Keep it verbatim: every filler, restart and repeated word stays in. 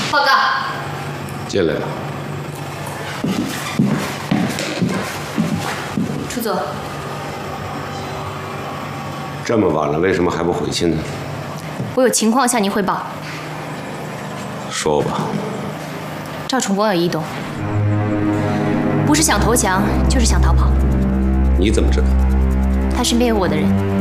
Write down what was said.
报告。 进来了。 楚总， 这么晚了，为什么还不回去呢？ 我有情况向您汇报。 说吧。 赵崇光有异动，不是想投降，就是想逃跑。 你怎么知道？ 他身边有我的人。